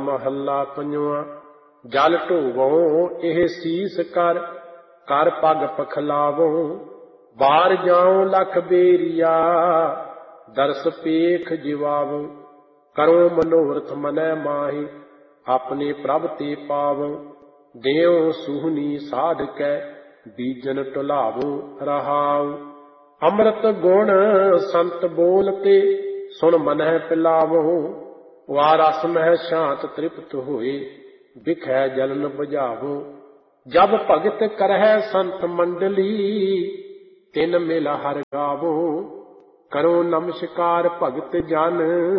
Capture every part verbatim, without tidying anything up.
महला पंजवा। जल ढोवों एह सीस कर, कर पग पखलावों। बार जाऊं लख बेरिया, दरस पेख जिवावों। करो मनोरथ मनै माही, अपने प्रभ ते पावों। देओ सुहनी साध कै, बीजन टुलावों रहाऊं। अमृत गुण संत बोलते, सुन मनह पिलावों। वा रस मह शांत तृप्त होए, बिखै जलन बुझावों। जब भगत करह संत मंडली, तिन मिल हर गावों। करो नमस्कार भगत जन,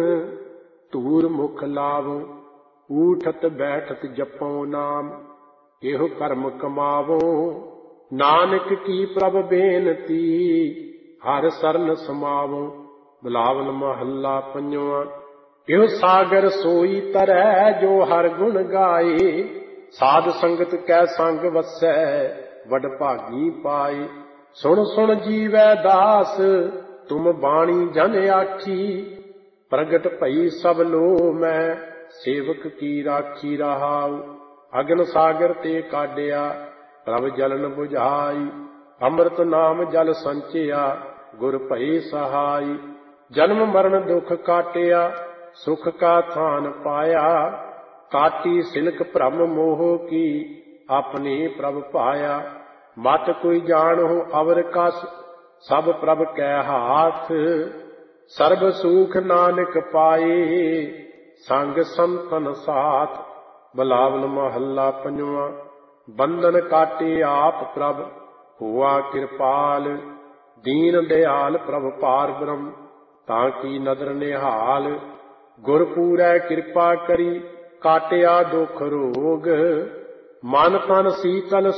धूर मुख लावों। ऊठत बैठत जपो नाम, एहो कर्म कमावों। नानक की प्रभ बेनती, हर सरन समावों। बिलावल महला पंजवा। एहो सागर सोई तरह, जो हर गुण गाए। साध संगत कै संग वसै, वड भागी पाए। सुन सुन जीवै दास, तुम बाणी जन आखी। प्रगट भई सब लो मैं, सेवक की राखी रहाऊ। अगन सागर ते काढिया, प्रभ जलन बुझाई। अमृत नाम जल संचिया, गुर भई सहाई। जन्म मरण दुख काटिया, सुख का थान पाया। काटी सिलक भ्रम मोह की, अपने प्रभ पाया। मत कोई जानहु अवर कस, सब प्रभ कै हाथ। सर्ब सुख नानक पाए, संग संतन साथ। बिलावल महला पंजवा। बंधन काटे आप प्रभ, हुआ कृपाल। दीन दयाल प्रभ पार ब्रह्म, ताकि नदर निहाल। गुर पूरै कृपा करी, काटिया दुख रोग। मन तन सीतल